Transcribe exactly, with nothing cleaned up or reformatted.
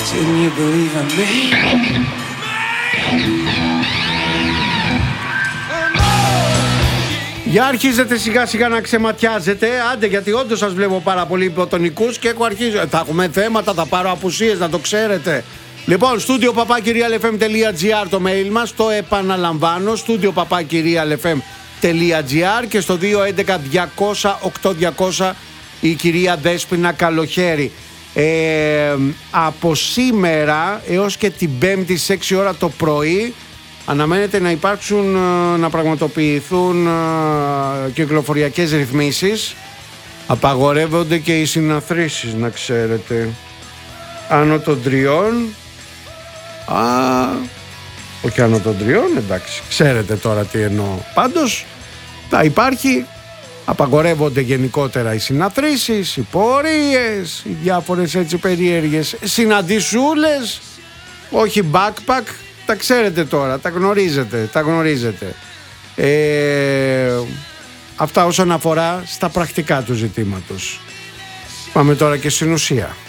Can you believe in me? Για αρχίζετε σιγά σιγά να ξεματιάζετε. Άντε, γιατί όντως σας βλέπω πάρα πολύ υποτονικούς και έχω αρχίσει. Θα έχουμε θέματα, θα πάρω απουσίες, να το ξέρετε. Λοιπόν, στούντιο παπάκι real f m τελεία g r το mail μας. Το επαναλαμβάνω, στούντιο παπάκι real f m τελεία g r και στο δύο έντεκα διακόσια οκτώ διακόσια η κυρία Δέσποινα Καλοχέρη. Ε, από σήμερα έως και την Πέμπτη στις έξι ώρα το πρωί αναμένεται να υπάρξουν, να πραγματοποιηθούν κυκλοφοριακές ρυθμίσεις. Απαγορεύονται και οι συναθρήσεις, να ξέρετε. Άνω των τριών. Α, όχι άνω των τριών, εντάξει, ξέρετε τώρα τι εννοώ. Πάντως θα υπάρχει, απαγορεύονται γενικότερα οι συναθρήσεις, οι πορείες, οι διάφορες έτσι περίεργες συναντησούλες, όχι backpack. Τα ξέρετε τώρα, τα γνωρίζετε, τα γνωρίζετε. Ε, αυτά όσον αφορά στα πρακτικά του ζητήματος. Πάμε τώρα και στην ουσία.